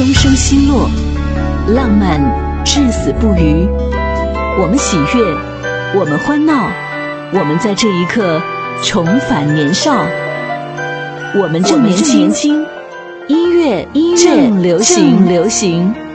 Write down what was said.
风生息落，浪漫至死不渝。我们喜悦，我们欢闹，我们在这一刻重返年少。我们正年轻，音乐正流行。